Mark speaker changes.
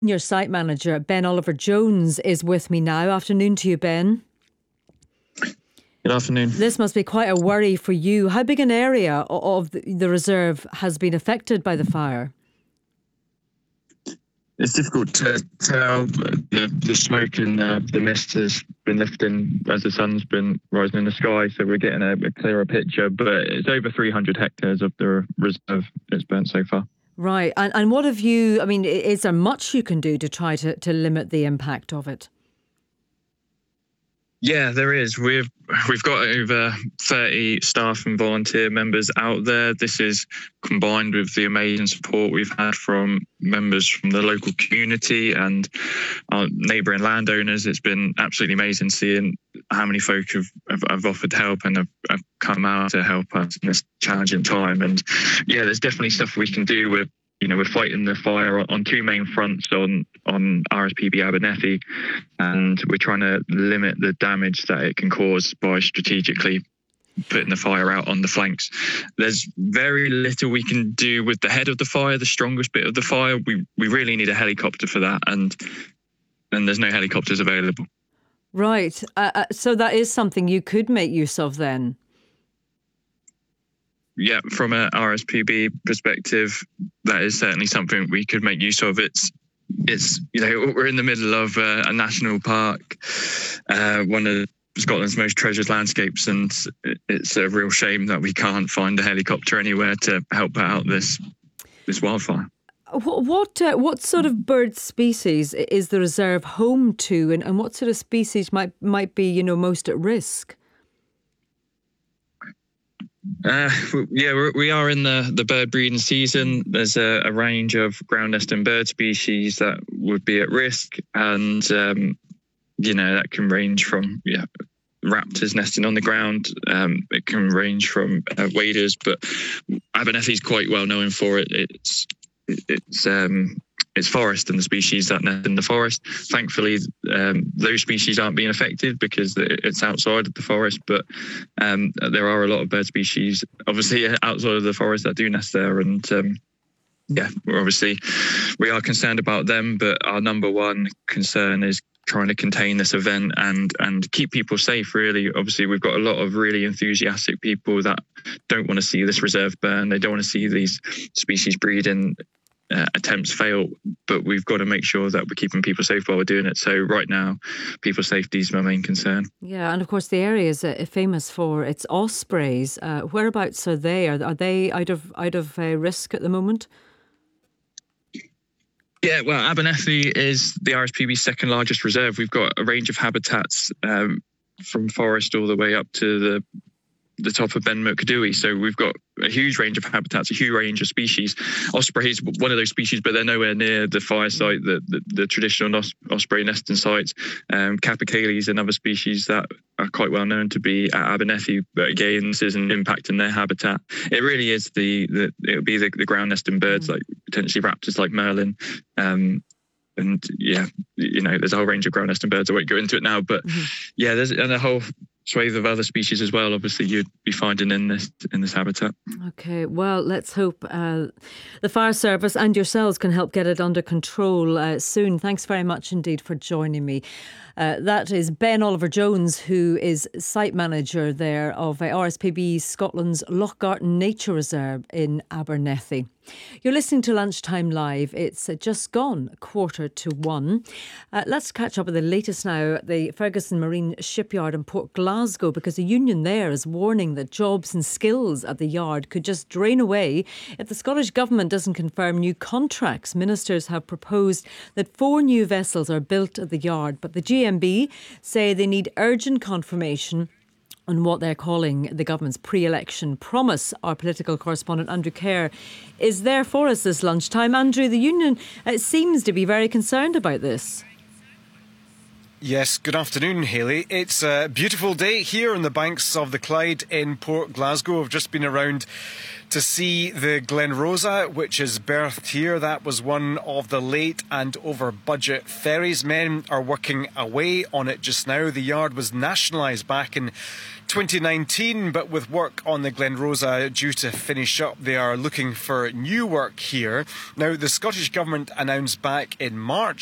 Speaker 1: Your site manager, Ben Oliver Jones, is with me now. Afternoon to you, Ben.
Speaker 2: Good afternoon.
Speaker 1: This must be quite a worry for you. How big an area of the reserve has been affected by the fire?
Speaker 2: It's difficult to tell. The smoke and the mist has been lifting as the sun's been rising in the sky, so we're getting a clearer picture. But it's over 300 hectares of the reserve that's burnt so far.
Speaker 1: Right. And what have you, I mean, is there much you can do to try to limit the impact of it?
Speaker 2: Yeah, there is. We've got over 30 staff and volunteer members out there. This is combined with the amazing support we've had from members from the local community and our neighbouring landowners. It's been absolutely amazing seeing how many folk have offered help and have come out to help us in this challenging time. And yeah, there's definitely stuff we can do with. We're fighting the fire on two main fronts on RSPB Abernethy, and we're trying to limit the damage that it can cause by strategically putting the fire out on the flanks. There's very little we can do with the head of the fire, the strongest bit of the fire. We really need a helicopter for that, and there's no helicopters available.
Speaker 1: Right. So that is something you could make use of then.
Speaker 2: Yeah, from a RSPB perspective, that is certainly something we could make use of. It's we're in the middle of a national park, one of Scotland's most treasured landscapes, and it's a real shame that we can't find a helicopter anywhere to help out this wildfire.
Speaker 1: What sort of bird species is the reserve home to, and what sort of species might be most at risk?
Speaker 2: We are in the bird breeding season. There's a range of ground nesting bird species that would be at risk, and that can range from raptors nesting on the ground. It can range from waders, but Abernethy's quite well known for it. It's forest and the species that nest in the forest. Thankfully, those species aren't being affected because it's outside of the forest, but there are a lot of bird species, obviously, outside of the forest that do nest there. And we are concerned about them, but our number one concern is trying to contain this event and keep people safe, really. Obviously, we've got a lot of really enthusiastic people that don't want to see this reserve burn. They don't want to see these species breeding attempts fail, but we've got to make sure that we're keeping people safe while we're doing it. So right now, people's safety is my main concern.
Speaker 1: Yeah, and of course the area is famous for its ospreys. Whereabouts are they? Are they out of risk at the moment?
Speaker 2: Yeah, well, Abernethy is the RSPB's second largest reserve. We've got a range of habitats from forest all the way up to the top of Ben Muirkadui. So we've got a huge range of habitats, a huge range of species. Osprey is one of those species, but they're nowhere near the fire site, the traditional osprey nesting sites. Capercaillie is another species that are quite well known to be at Abernethy, but again, this isn't impacting their habitat. It really is it would be the ground nesting birds, like potentially raptors like Merlin. And there's a whole range of ground nesting birds. I won't go into it now, but there's a whole swathe of other species as well, obviously, you'd be finding in this habitat.
Speaker 1: Okay, well, let's hope the fire service and yourselves can help get it under control soon. Thanks very much indeed for joining me. That is Ben Oliver Jones, who is site manager there of RSPB Scotland's Lochgarten Nature Reserve in Abernethy. You're listening to Lunchtime Live. It's just gone 1:45. Let's catch up with the latest now at the Ferguson Marine Shipyard in Port Glasgow, because the union there is warning that jobs and skills at the yard could just drain away if the Scottish Government doesn't confirm new contracts. Ministers have proposed that 4 new vessels are built at the yard, but the GMB say they need urgent confirmation on what they're calling the government's pre-election promise. Our political correspondent Andrew Kerr is there for us this lunchtime. Andrew, the union seems to be very concerned about this.
Speaker 3: Yes, good afternoon, Hayley. It's a beautiful day here on the banks of the Clyde in Port Glasgow. I've just been around to see the Glen Rosa, which is berthed here. That was one of the late and over-budget ferries. Men are working away on it just now. The yard was nationalised back in 2019, but with work on the Glen Rosa due to finish up, they are looking for new work here. Now, the Scottish Government announced back in March